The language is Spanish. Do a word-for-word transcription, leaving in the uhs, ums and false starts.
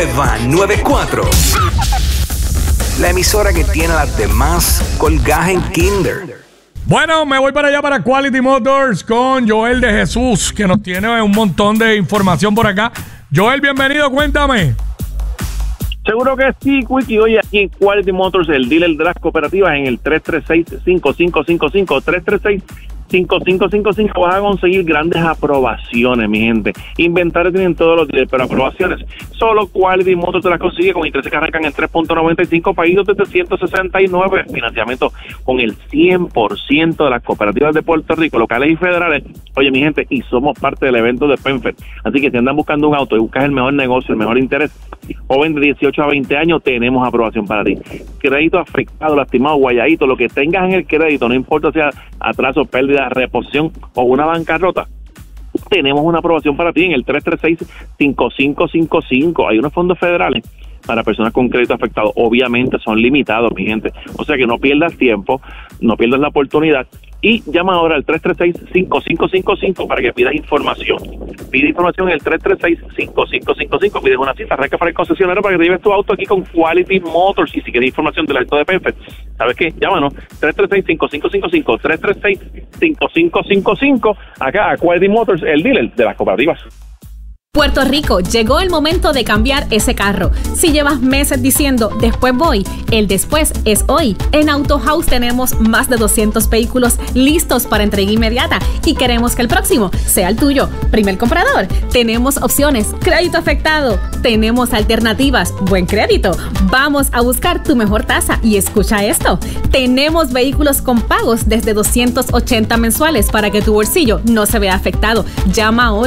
Nueva noventa y cuatro. La emisora que tiene a las demás colgadas en kinder. Bueno, me voy para allá para Quality Motors con Joel de Jesús, que nos tiene un montón de información por acá. Joel, bienvenido, cuéntame. Seguro que sí, Quickie. Hoy aquí en Quality Motors, el dealer de las cooperativas, en el tres tres seis, cinco cinco cinco cinco, tres tres seis, cinco cinco cinco cinco, vas a conseguir grandes aprobaciones, mi gente. Inventario tienen todos los días, pero aprobaciones solo Quality Motors te las consigue con intereses que arrancan en tres punto noventa y cinco, pagos desde ciento sesenta y nueve, financiamiento con el cien por ciento de las cooperativas de Puerto Rico, locales y federales. Oye, mi gente, y somos parte del evento de PenFed, así que si andan buscando un auto y buscas el mejor negocio, el mejor interés, joven de dieciocho a veinte años, tenemos aprobación para ti. Crédito afectado, lastimado, guayadito, lo que tengas en el crédito, no importa si sea atraso, pérdida, reposición o una bancarrota, tenemos una aprobación para ti en el tres tres seis, cinco cinco cinco cinco. Hay unos fondos federales para personas con crédito afectado, obviamente son limitados, mi gente, o sea que no pierdas tiempo, no pierdas la oportunidad y llama ahora al tres tres seis, cinco cinco cinco cinco para que pidas información. Pide información en el tres tres seis, cinco cinco cinco cinco, pides una cita, arranca para el concesionario para que te lleves tu auto aquí con Quality Motors. Y si quieres información del acto de PenFed, ¿sabes qué? Llámanos, tres tres seis, cinco cinco cinco cinco, tres tres seis, cinco cinco cinco cinco, acá a Quality Motors, el dealer de las cooperativas. Puerto Rico, llegó el momento de cambiar ese carro. Si llevas meses diciendo, después voy, el después es hoy. En Auto House tenemos más de doscientos vehículos listos para entrega inmediata y queremos que el próximo sea el tuyo. Primer comprador, tenemos opciones, crédito afectado, tenemos alternativas, buen crédito. Vamos a buscar tu mejor tasa y escucha esto. Tenemos vehículos con pagos desde doscientos ochenta mensuales para que tu bolsillo no se vea afectado. Llama ahora